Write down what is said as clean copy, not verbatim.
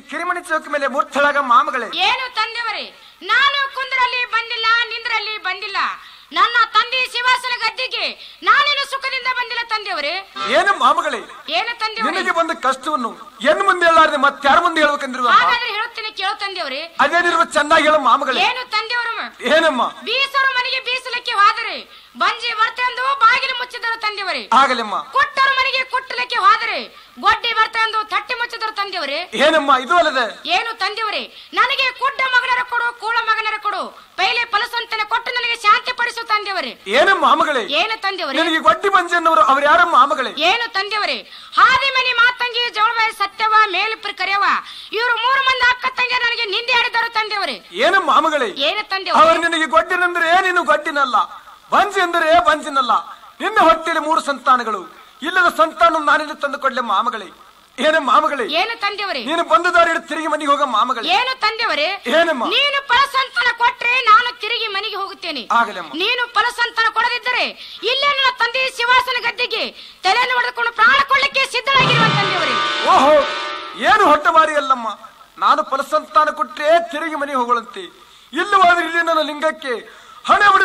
ಕಿರಿಮಣಿ ಚೌಕ ಮೇಲೆ ಮೂರ್ತಳಾಗ ಮಾಮಗಳೇ. ಏನು ತಂದೆಯವರೇ, ನಾನು ಕುಂದ್ರಲ್ಲಿ ಬಂದಿಲ್ಲ, ನಿಂದ್ರಲ್ಲಿ ಬಂದಿಲ್ಲ. ನನ್ನ ತಂದೆ ಶಿವಾಸನ ಗದ್ದಿಗೆ ನಾನೇನು ಸುಖದಿಂದ ಬಂದಿಲ್ಲ ತಂದೆಯವರೇ. ಏನು ಮಾಮಗಳೇ, ಏನು ತಂದೆಯವರೇ, ನಿನಗೆ ಬಂದ ಕಷ್ಟವನ್ನು ಎನ್ನು ಮುಂದೆ ಹೇಳಾರ್ದೆ ಮತ್ತಾರ ಮುಂದೆ ಹೇಳ್ಬೇಕಂದಿರುವ? ಹಾಗಾದ್ರೆ ಹೇಳುತ್ತೇನೆ ಕೇಳು ತಂದೆಯವರೇ. ಅದೇನಿರುವ ಚೆನ್ನಾಗಿ ಹೇಳು ಮಾಮಗಳೇ. ಏನು ತಂದೆಯವರು, ಏನಮ್ಮ? ಬೀಸರು ಮನೆಗೆ ಬೀಸಲಿಕ್ಕೆ ಹೋದರೆ ಬಂಜಿ ಬರ್ತೇಂದು ಬಾಗಿಲು ಮುಚ್ಚಿದರು ತಂದೆಯವರೇ. ಆಗಲಮ್ಮ. ಕೊಟ್ಟರು ಮನೆಗೆ ಕುಟ್ಟಲಿಕ್ಕೆ ಹೋದರೆ ಗೊಡ್ಡಿ ಬರ್ತೇಂದು ತಟ್ಟಿ ಮುಚ್ಚಿದರು ತಂದೆಯವರೇ. ಏನಮ್ಮ ಇದು ಅಲ್ಲದೆ? ಏನು ತಂದೆಯವರೇ, ನನಗೆ ಕುಡ್ಡ ಮಗನರ ಕೊಡು, ಕೂಳ ಮಗನರ ಕೊಡು, ಪೈಲೆ ಫಲಸಂತನ ಕೊಟ್ಟು ನನಗೆ ಶಾಂತಿ ಪಡಿಸು ತಂದೆಯವರೇ. ಏನಮ್ಮ ಮಾಮಗಳೇ? ಏನು ತಂದೆಯವರೇ, ನಿನಗೆ ಗೊಡ್ಡಿ ಬಂಜನ್ನವರು ಅವ್ರು ಯಾರಮ್ಮ ಮಾಮಗಳೇ? ಏನು ತಂದೆಯವರೇ, ಹಾದಿ ಮನಿ ಮಾತಂಗಿ ಜೋಳಬಾಯಿ ಸತ್ಯವ ಮೇಲಿಪ್ರ ಕರೆಯವ ಇವರು 3 ಮಂದಿ ಅಕ್ಕ ತಂಗಿ ನನಗೆ ನಿಂದೆ ಆಡಿದರು ತಂದೆಯವರೇ. ಏನು ಮಾಮಗಳೇ? ಏನು ತಂದೆಯವರೇ, ಅವರು ನಿನಗೆ ಗೊಡ್ಡಿನಂದ್ರೆ ನೀನು ಗೊಡ್ಡಿನಲ್ಲ, ಬಂಜಿ ಅಂದರೆ ಬಂಜಿನಲ್ಲ. ನಿನ್ನ ಹೊಟ್ಟೆಯಲ್ಲಿ 3 ಸಂತಾನಗಳು, ಇಲ್ಲದ ಸಂತಾನ ನಾನಿಲ್ಲಿ ತಂದು ಕೊಡ್ಲೆ ಮಾಮಗಳೇ. ಏನು ಮಾಮಗಳೇ? ಏನು ತಂದೆಯವರೇ, ನೀನು ಬಂದ ದಾರಿ ತಿರುಗಿ ಮನೆಗೆ ಹೋಗ ಮಾಮಗಳೇ. ಏನು ತಂದೆಯವರೇ, ಏನಮ್ಮ? ನೀನು ಫಲಸಂತಾನ ಕೊಟ್ರೆ ನಾನು ತಿರುಗಿ ಮನೆಗೆ ಹೋಗುತ್ತೇನೆ. ಆಗಲಮ್ಮ. ನೀನು ಫಲಸಂತಾನ ಕೊಡದಿದ್ದರೆ ಇಲ್ಲೇ ನನ್ನ ತಂದೆ ಶಿವಾಸನ ಗದ್ದೆಗೆ ತಲೆಯನ್ನು ಹೊಡೆದುಕೊಂಡು ಪ್ರಾಣ ಕೊಳ್ಳಕ್ಕೆ ಸಿದ್ಧರಾಗಿರುವ ತಂದೆಯವರೇ. ಓಹೋ, ಏನು ಹೊಟ್ಟೆ ಮಾರಿ ಅಲ್ಲಮ್ಮ. ನಾನು ಫಲಸಂತಾನ ಕೊಟ್ಟರೆ ತಿರುಗಿ ಮನೆಗೆ ಹೋಗಳಂತೆ, ಇಲ್ಲವಾದ್ರೆ ಇಲ್ಲಿ ನನ್ನ ಲಿಂಗಕ್ಕೆ ಹಣೆ